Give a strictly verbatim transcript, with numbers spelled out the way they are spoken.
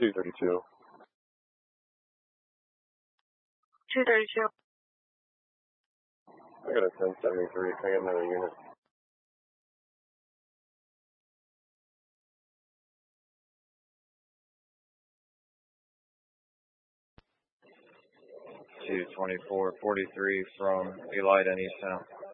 two thirty-two. two thirty-two. I got a ten seventy-three. Can I get another unit? two twenty-four forty-three from Elite and Easttown.